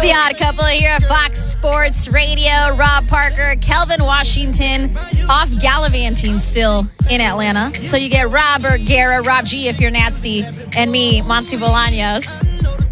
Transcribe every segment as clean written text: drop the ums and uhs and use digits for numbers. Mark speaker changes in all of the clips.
Speaker 1: The Odd Couple here at Fox Sports Radio. Rob Parker, Kelvin Washington, off gallivanting still in Atlanta. So you get Robert Guerra, Rob G if you're nasty, and me, Monty Bolaños.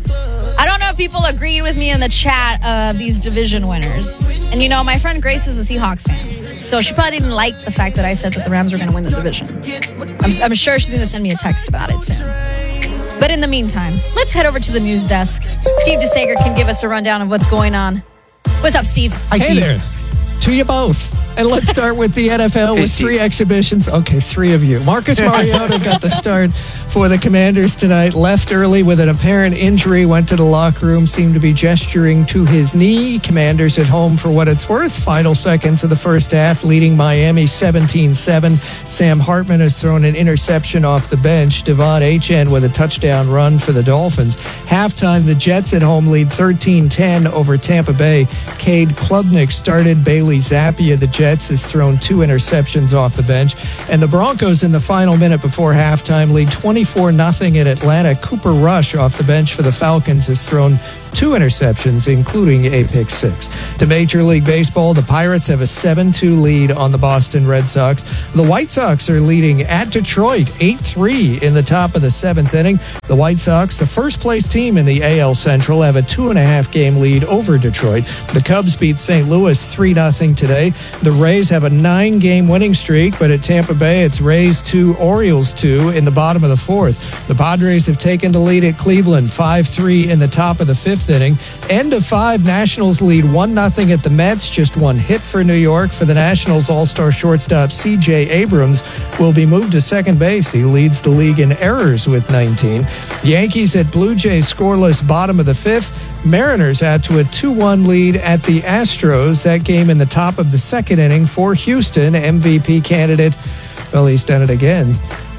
Speaker 1: I don't know if people agreed with me in the chat of these division winners. And you know, my friend Grace is a Seahawks fan. So she probably didn't like the fact that I said that the Rams were going to win the division. I'm sure she's going to send me a text about it soon. But in the meantime, let's head over to the news desk. Steve DeSager can give us a rundown of what's going on. What's up, Steve?
Speaker 2: Hi, Steve. Hey there. To you both. And let's start with the NFL with three exhibitions. Okay, three of you. Marcus Mariota got the start for the Commanders tonight. Left early with an apparent injury. Went to the locker room. Seemed to be gesturing to his knee. Commanders at home for what it's worth. Final seconds of the first half, leading Miami 17-7. Sam Hartman has thrown an interception off the bench. Devon Achane with a touchdown run for the Dolphins. Halftime, the Jets at home lead 13-10 over Tampa Bay. Cade Klubnik started. Bailey Zappia, the Jets, has thrown two interceptions off the bench. And the Broncos in the final minute before halftime lead 24-0 at Atlanta. Cooper Rush off the bench for the Falcons has thrown two interceptions, including a pick six. To Major League Baseball, the Pirates have a 7-2 lead on the Boston Red Sox. The White Sox are leading at Detroit 8-3 in the top of the seventh inning. The White Sox, the first place team in the AL Central, have a 2.5 game lead over Detroit. The Cubs beat St. Louis 3-0 today. The Rays have a 9-game winning streak, but at Tampa Bay, it's Rays 2, Orioles 2 in the bottom of the fourth. The Padres have taken the lead at Cleveland 5-3 in the top of the fifth inning. End of five, Nationals lead 1-0 at the Mets. Just one hit for New York. For the Nationals, all-star shortstop C.J. Abrams will be moved to second base. He leads the league in errors with 19. Yankees at Blue Jays scoreless bottom of the fifth. Mariners out to a 2-1 lead at the Astros. That game in the top of the second inning for Houston. MVP candidate, well, he's done it again.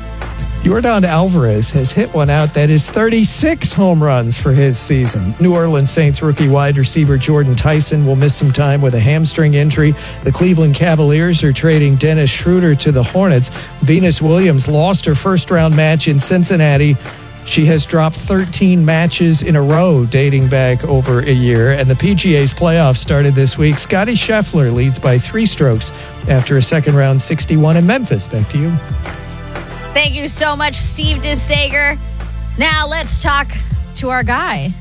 Speaker 2: Yordan Alvarez has hit one out. That is 36 home runs for his season. New Orleans Saints rookie wide receiver Jordan Tyson will miss some time with a hamstring injury. The Cleveland Cavaliers are trading Dennis Schroeder to the Hornets. Venus Williams lost her first-round match in Cincinnati. She has dropped 13 matches in a row dating back over a year. And the PGA's playoffs started this week. Scottie Scheffler leads by 3 strokes after a second-round 61 in Memphis. Back to you.
Speaker 1: Thank you so much, Steve DeSager. Now let's talk to our guy,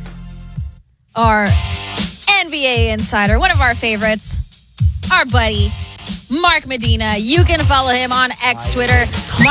Speaker 1: our NBA insider, one of our favorites, our buddy, Mark Medina. You can follow him on X Twitter,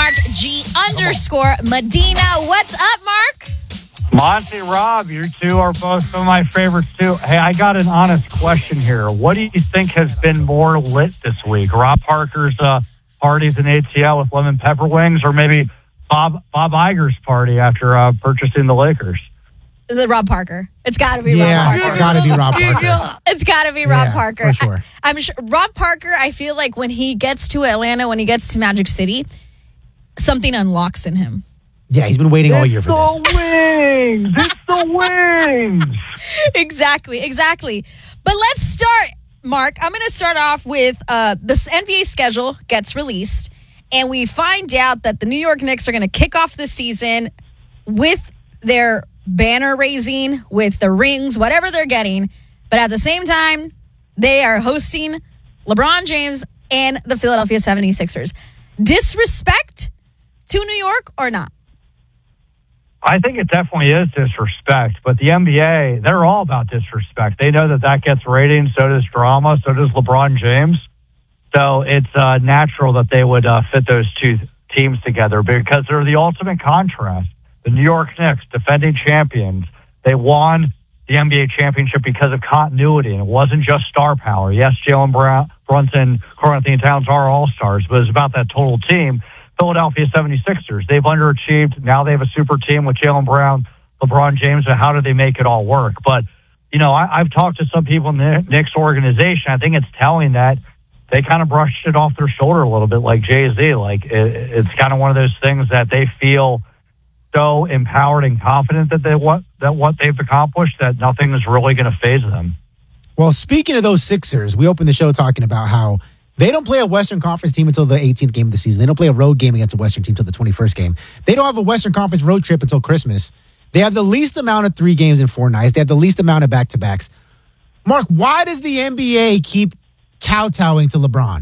Speaker 1: MarkG_Medina. What's up, Mark?
Speaker 3: Monty, Rob, you two are both some of my favorites, too. Hey, I got an honest question here. What do you think has been more lit this week? Rob Parker's parties in ATL with lemon pepper wings, or maybe Bob Iger's party after purchasing the Lakers?
Speaker 1: The Rob Parker. It's got to be Rob Parker.
Speaker 2: It's got to be Rob Parker.
Speaker 1: It's got to be Rob Parker.
Speaker 2: For sure.
Speaker 1: I'm sure Rob Parker, I feel like when he gets to Atlanta, when he gets to Magic City, something unlocks in him.
Speaker 4: Yeah, he's been waiting all year for this.
Speaker 3: It's the wings!
Speaker 1: Exactly. But let's start, Mark. I'm going to start off with this NBA schedule gets released, and we find out that the New York Knicks are going to kick off the season with their banner raising, with the rings, whatever they're getting. But at the same time, they are hosting LeBron James and the Philadelphia 76ers. Disrespect to New York or not?
Speaker 3: I think it definitely is disrespect, but the NBA, they're all about disrespect. They know that gets ratings, so does drama, so does LeBron James. So it's natural that they would fit those two teams together because they're the ultimate contrast. The New York Knicks, defending champions, they won the NBA championship because of continuity, and it wasn't just star power. Yes, Jalen Brunson, Karl Anthony Towns are all-stars, but it's about that total team. Philadelphia 76ers, they've underachieved. Now they have a super team with Jaylen Brown, LeBron James, and how do they make it all work? But, you know, I've talked to some people in the Knicks organization. I think it's telling that they kind of brushed it off their shoulder a little bit like Jay-Z. Like, it's kind of one of those things that they feel so empowered and confident that what they've accomplished that nothing is really going to faze them.
Speaker 4: Well, speaking of those Sixers, we opened the show talking about how they don't play a Western Conference team until the 18th game of the season. They don't play a road game against a Western team until the 21st game. They don't have a Western Conference road trip until Christmas. They have the least amount of 3 games in 4 nights. They have the least amount of back-to-backs. Mark, why does the NBA keep kowtowing to LeBron?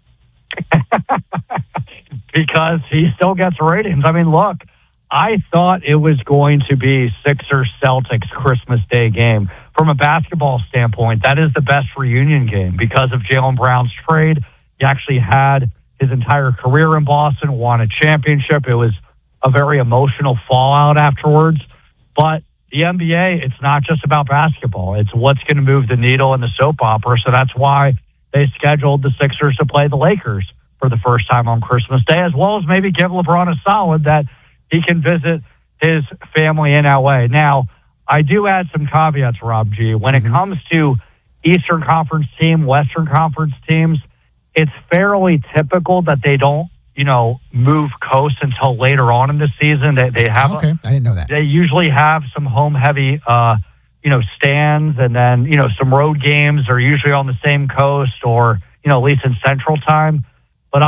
Speaker 3: Because he still gets ratings. I mean, look, I thought it was going to be Sixers-Celtics Christmas Day game. From a basketball standpoint, that is the best reunion game because of Jaylen Brown's trade. He actually had his entire career in Boston, won a championship. It was a very emotional fallout afterwards. But the NBA, it's not just about basketball. It's what's going to move the needle in the soap opera. So that's why they scheduled the Sixers to play the Lakers for the first time on Christmas Day, as well as maybe give LeBron a solid that he can visit his family in LA. Now, I do add some caveats, Rob G. When it comes to Eastern Conference team, Western Conference teams, it's fairly typical that they don't, move coast until later on in the season. They have
Speaker 4: I didn't know that.
Speaker 3: They usually have some home heavy, stands, and then some road games are usually on the same coast or at least in Central Time. But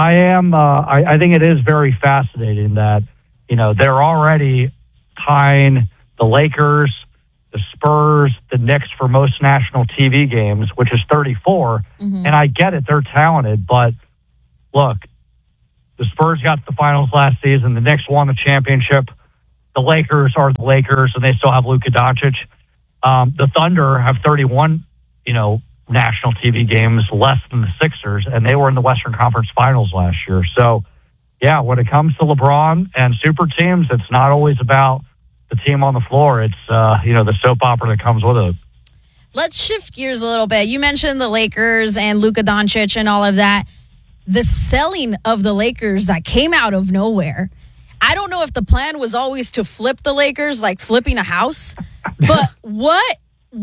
Speaker 3: I think it is very fascinating that they're already tying the Lakers, the Spurs, the Knicks for most national TV games, which is 34. And I get it, they're talented, but look, the Spurs got to the finals last season. The Knicks won the championship. The Lakers are the Lakers, and they still have Luka Doncic. The Thunder have 31, national TV games less than the Sixers, and they were in the Western Conference Finals last year. So, yeah, when it comes to LeBron and super teams, it's not always about the team on the floor. It's, the soap opera that comes with it.
Speaker 1: Let's shift gears a little bit. You mentioned the Lakers and Luka Doncic and all of that. The selling of the Lakers that came out of nowhere. I don't know if the plan was always to flip the Lakers, like flipping a house, but what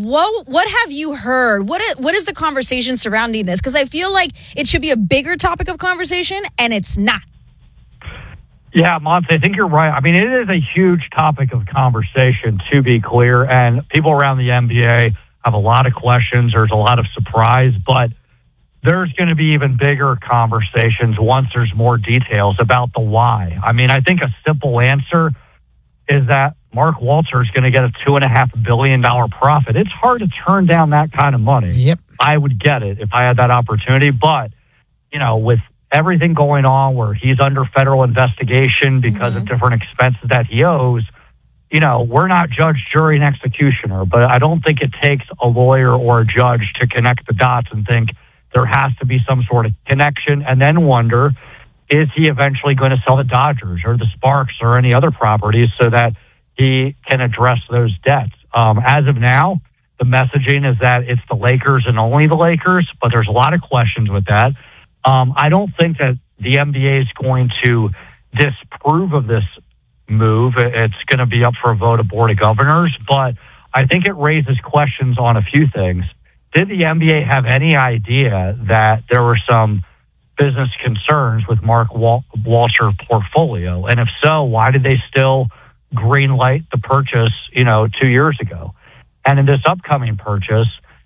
Speaker 1: have you heard? What is the conversation surrounding this? Because I feel like it should be a bigger topic of conversation, and it's not.
Speaker 3: Yeah, Monty, I think you're right. I mean, it is a huge topic of conversation, to be clear, and people around the NBA have a lot of questions. There's a lot of surprise, but there's going to be even bigger conversations once there's more details about the why. I mean, I think a simple answer is that Mark Walter is going to get a $2.5 billion profit. It's hard to turn down that kind of money.
Speaker 4: Yep.
Speaker 3: I would get it if I had that opportunity. But, with everything going on where he's under federal investigation because of different expenses that he owes, we're not judge, jury, and executioner. But I don't think it takes a lawyer or a judge to connect the dots and think there has to be some sort of connection and then wonder, is he eventually going to sell the Dodgers or the Sparks or any other properties so that he can address those debts? As of now, the messaging is that it's the Lakers and only the Lakers, but there's a lot of questions with that. I don't think that the NBA is going to disapprove of this move. It's going to be up for a vote of Board of Governors, but I think it raises questions on a few things. Did the NBA have any idea that there were some business concerns with Mark Walter's portfolio? And if so, why did they still green light the purchase, 2 years ago? And in this upcoming purchase,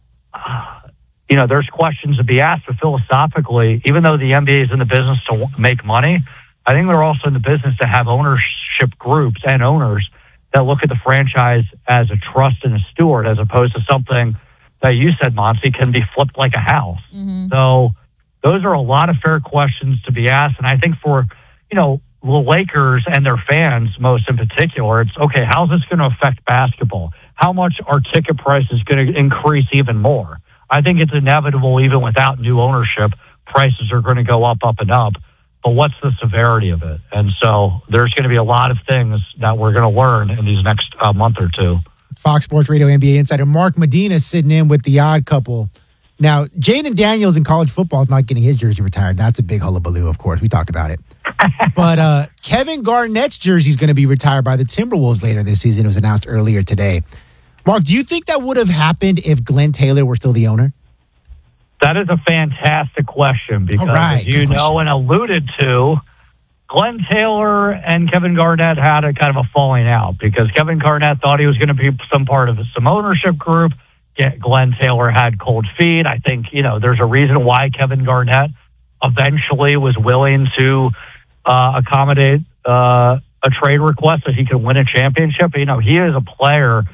Speaker 3: there's questions to be asked, but philosophically, even though the NBA is in the business to make money, I think they're also in the business to have ownership groups and owners that look at the franchise as a trust and a steward, as opposed to something that you said, Monty, can be flipped like a house. So those are a lot of fair questions to be asked. And I think for, the Lakers and their fans, most in particular, it's, okay, how's this going to affect basketball? How much are ticket prices going to increase even more? I think it's inevitable, even without new ownership, prices are going to go up, and up. But what's the severity of it? And so there's going to be a lot of things that we're going to learn in these next month or two.
Speaker 4: Fox Sports Radio NBA insider Mark Medina sitting in with the odd couple. Now, Jaden Daniels in college football is not getting his jersey retired. That's a big hullabaloo, of course. We talked about it. But Kevin Garnett's jersey is going to be retired by the Timberwolves later this season. It was announced earlier today. Mark, do you think that would have happened if Glenn Taylor were still the owner?
Speaker 3: That is a fantastic question because, as you know and alluded to, Glenn Taylor and Kevin Garnett had a kind of a falling out because Kevin Garnett thought he was going to be some part of some ownership group. Glenn Taylor had cold feet. I think, there's a reason why Kevin Garnett eventually was willing to accommodate a trade request so he could win a championship. He is a player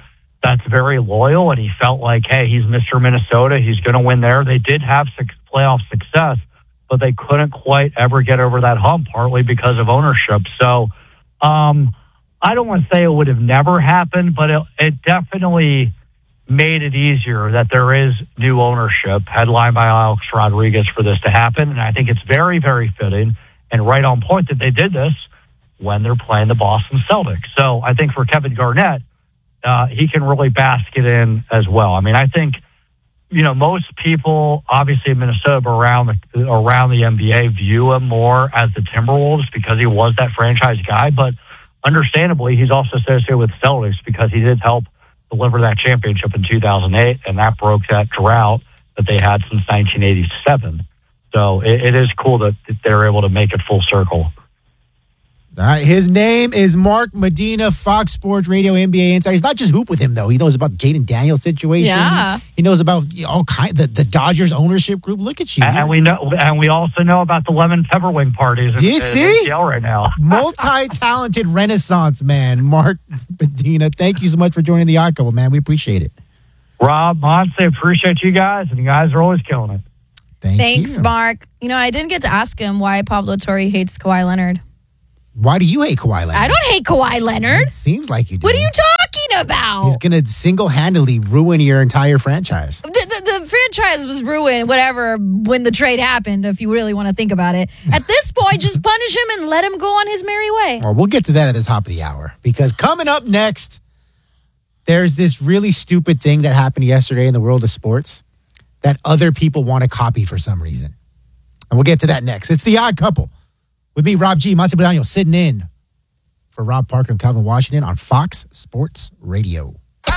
Speaker 3: that's very loyal, and he felt like, hey, he's Mr. Minnesota. He's going to win there. They did have playoff success, but they couldn't quite ever get over that hump, partly because of ownership. So I don't want to say it would have never happened, but it definitely made it easier that there is new ownership, headlined by Alex Rodriguez, for this to happen. And I think it's very, very fitting and right on point that they did this when they're playing the Boston Celtics. So I think for Kevin Garnett, he can really bask it in as well. I mean, I think, most people, obviously in Minnesota, but around the NBA, view him more as the Timberwolves because he was that franchise guy. But understandably, he's also associated with Celtics because he did help deliver that championship in 2008, and that broke that drought that they had since 1987. So it is cool that they're able to make it full circle.
Speaker 4: All right, his name is Mark Medina, Fox Sports Radio NBA insider. He's not just hoop with him, though. He knows about the Jaden Daniels situation.
Speaker 1: Yeah.
Speaker 4: He knows about all kinds the Dodgers ownership group. Look at you.
Speaker 3: And we also know about the lemon pepperwing parties.
Speaker 4: Do you see?
Speaker 3: In right now.
Speaker 4: Multi-talented Renaissance man, Mark Medina. Thank you so much for joining the Odd Couple, man. We appreciate it.
Speaker 3: Rob, Monse, appreciate you guys, and you guys are always killing it.
Speaker 1: Thanks, Mark. I didn't get to ask him why Pablo Torre hates Kawhi Leonard.
Speaker 4: Why do you hate Kawhi Leonard?
Speaker 1: I don't hate Kawhi Leonard.
Speaker 4: It seems like you do.
Speaker 1: What are you talking about?
Speaker 4: He's going to single-handedly ruin your entire franchise.
Speaker 1: The franchise was ruined, whatever, when the trade happened, if you really want to think about it. At this point, just punish him and let him go on his merry way.
Speaker 4: Well, we'll get to that at the top of the hour, because coming up next, there's this really stupid thing that happened yesterday in the world of sports that other people want to copy for some reason. And we'll get to that next. It's The Odd Couple. With me, Rob G. Monse Bolaño, sitting in for Rob Parker and Calvin Washington on Fox Sports Radio.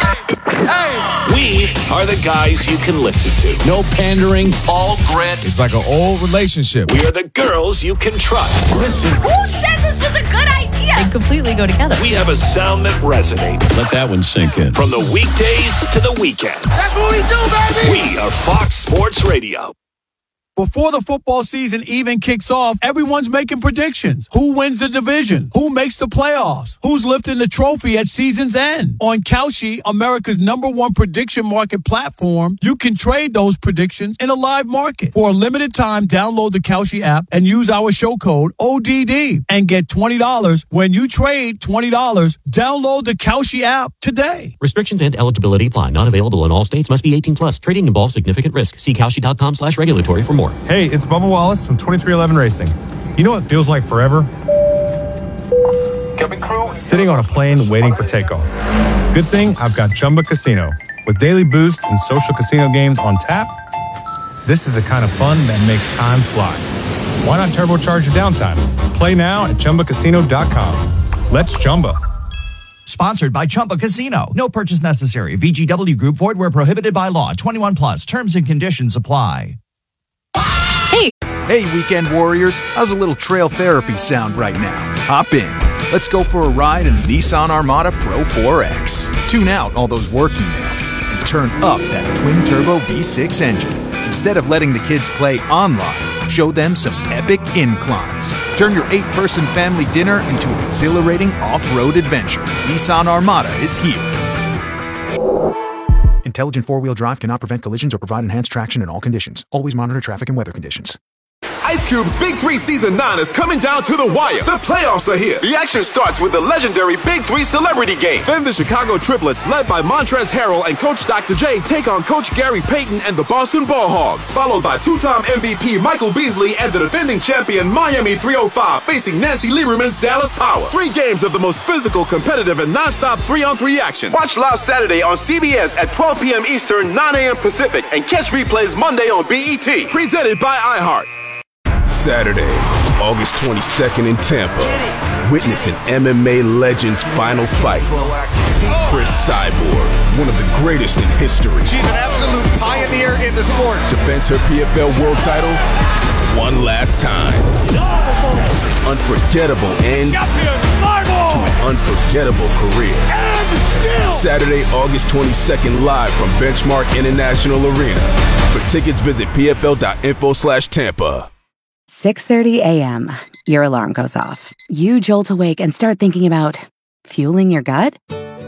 Speaker 5: We are the guys you can listen to. No pandering, all grit.
Speaker 6: It's like an old relationship.
Speaker 5: We are the girls you can trust. Listen.
Speaker 1: Who said this was a good idea? They completely go together.
Speaker 5: We have a sound that resonates.
Speaker 7: Let that one sink in.
Speaker 5: From the weekdays to the weekends.
Speaker 6: That's what we do, baby!
Speaker 5: We are Fox Sports Radio.
Speaker 8: Before the football season even kicks off, everyone's making predictions. Who wins the division? Who makes the playoffs? Who's lifting the trophy at season's end? On Kalshi, America's #1 prediction market platform, you can trade those predictions in a live market. For a limited time, download the Kalshi app and use our show code ODD and get $20 when you trade $20. Download the Kalshi app today.
Speaker 9: Restrictions and eligibility apply. Not available in all states. Must be 18 plus. Trading involves significant risk. See Kalshi.com/regulatory for more.
Speaker 10: Hey, it's Bubba Wallace from 2311 Racing. You know what feels like forever? Sitting on a plane waiting for takeoff. Good thing I've got Chumba Casino. With daily boost and social casino games on tap, this is the kind of fun that makes time fly. Why not turbocharge your downtime? Play now at ChumbaCasino.com. Let's Chumba.
Speaker 11: Sponsored by Chumba Casino. No purchase necessary. VGW Group. Void where prohibited by law. 21 plus. Terms and conditions apply.
Speaker 12: Hey, weekend warriors, how's a little trail therapy sound right now? Hop in. Let's go for a ride in the Nissan Armada Pro 4X. Tune out all those work emails and turn up that twin-turbo V6 engine. Instead of letting the kids play online, show them some epic inclines. Turn your 8-person family dinner into an exhilarating off-road adventure. Nissan Armada is here. Intelligent four-wheel drive cannot prevent collisions or provide enhanced traction in all conditions. Always monitor traffic and weather conditions.
Speaker 13: Ice Cube's Big 3 Season 9 is coming down to the wire. The playoffs are here. The action starts with the legendary Big 3 Celebrity Game. Then the Chicago Triplets, led by Montrezl Harrell and Coach Dr. J, take on Coach Gary Payton and the Boston Ball Hogs. Followed by two-time MVP Michael Beasley and the defending champion Miami 305 facing Nancy Lieberman's Dallas Power. 3 games of the most physical, competitive, and non-stop 3-on-3 action. Watch live Saturday on CBS at 12 p.m. Eastern, 9 a.m. Pacific, and catch replays Monday on BET. Presented by iHeart.
Speaker 14: Saturday, August 22nd in Tampa. Witness an MMA legend's final fight. Chris Cyborg, one of the greatest in history.
Speaker 15: She's an absolute pioneer in the sport.
Speaker 14: Defends her PFL world title one last time. Unforgettable end to an unforgettable career. Saturday, August 22nd, live from Benchmark International Arena. For tickets, visit pfl.info/Tampa.
Speaker 16: 6:30 a.m. Your alarm goes off. You jolt awake and start thinking about fueling your gut?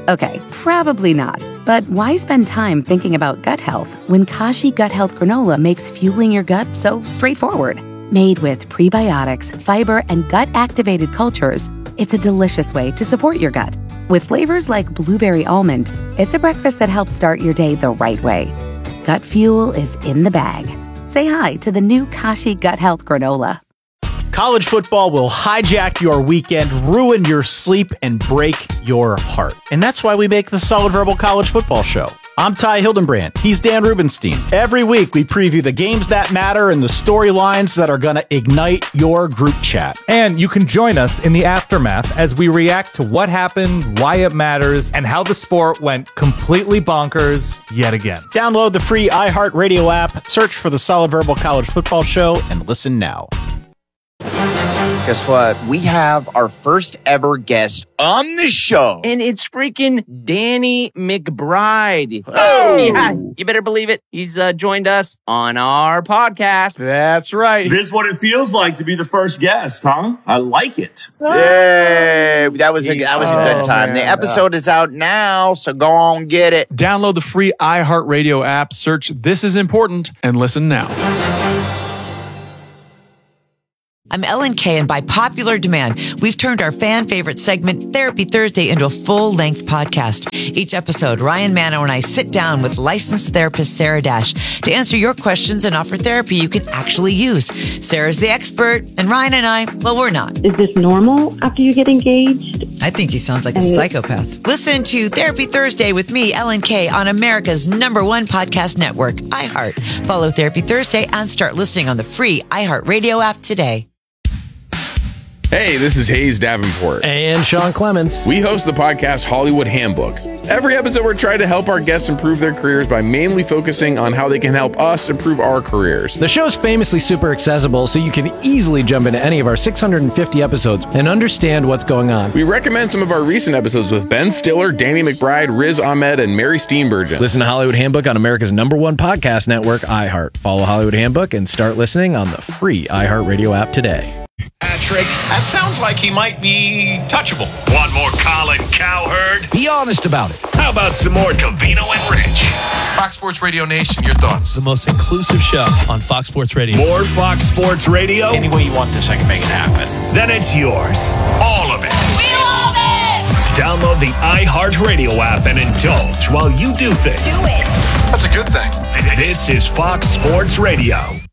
Speaker 16: Okay, probably not. But why spend time thinking about gut health when Kashi Gut Health Granola makes fueling your gut so straightforward? Made with prebiotics, fiber, and gut-activated cultures, it's a delicious way to support your gut. With flavors like blueberry almond, it's a breakfast that helps start your day the right way. Gut fuel is in the bag. Say hi to the new Kashi Gut Health Granola.
Speaker 7: College football will hijack your weekend, ruin your sleep, and break your heart. And that's why we make the Solid Verbal College Football Show. I'm Ty Hildenbrand. He's Dan Rubenstein. Every week, we preview the games that matter and the storylines that are going to ignite your group chat.
Speaker 17: And you can join us in the aftermath as we react to what happened, why it matters, and how the sport went completely bonkers yet again.
Speaker 7: Download the free iHeartRadio app, search for the Solid Verbal College Football Show, and listen now.
Speaker 18: Guess what? We have our first ever guest on the show.
Speaker 19: And it's freaking Danny McBride.
Speaker 18: Oh!
Speaker 19: Yeah, you better believe it. He's joined us on our podcast.
Speaker 7: That's right.
Speaker 20: This is what it feels like to be the first guest, huh? I like it.
Speaker 18: Yay! That was a good time. Man. The episode is out now, so go on, get it.
Speaker 21: Download the free iHeartRadio app, search This Is Important, and listen now.
Speaker 22: I'm Ellen Kay, and by popular demand, we've turned our fan favorite segment, Therapy Thursday, into a full-length podcast. Each episode, Ryan Manno and I sit down with licensed therapist Sarah Dash to answer your questions and offer therapy you can actually use. Sarah's the expert, and Ryan and I, well, we're not.
Speaker 23: Is this normal after you get engaged?
Speaker 22: I think he sounds like a psychopath. Listen to Therapy Thursday with me, Ellen Kay, on America's #1 podcast network, iHeart. Follow Therapy Thursday and start listening on the free iHeartRadio app today.
Speaker 24: Hey, this is Hayes Davenport.
Speaker 25: And Sean Clements.
Speaker 24: We host the podcast Hollywood Handbook. Every episode, we're trying to help our guests improve their careers by mainly focusing on how they can help us improve our careers.
Speaker 25: The show's famously super accessible, so you can easily jump into any of our 650 episodes and understand what's going on.
Speaker 24: We recommend some of our recent episodes with Ben Stiller, Danny McBride, Riz Ahmed, and Mary Steenburgen.
Speaker 25: Listen to Hollywood Handbook on America's #1 podcast network, iHeart. Follow Hollywood Handbook and start listening on the free iHeartRadio app today.
Speaker 5: Patrick, that sounds like he might be touchable. Want more Colin Cowherd?
Speaker 25: Be honest about it.
Speaker 5: How about some more Covino and Rich? Fox Sports Radio Nation, your thoughts?
Speaker 26: The most inclusive show on Fox Sports Radio.
Speaker 5: More Fox Sports Radio?
Speaker 26: Any way you want this, I can make it happen.
Speaker 5: Then it's yours. All of it.
Speaker 27: We love it!
Speaker 5: Download the iHeartRadio app and indulge while you do things.
Speaker 27: Do it.
Speaker 5: That's a good thing. This is Fox Sports Radio.